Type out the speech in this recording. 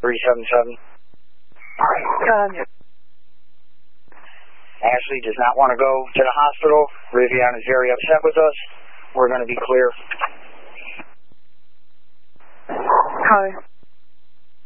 377. Ashley does not want to go to the hospital. Rivian is very upset with us. We're going to be clear. Copy.